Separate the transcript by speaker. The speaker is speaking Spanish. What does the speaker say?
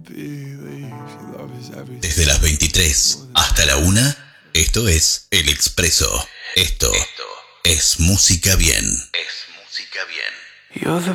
Speaker 1: Desde las 23 hasta la 1, esto es El Expreso. Esto es Música Bien. Es Música Bien.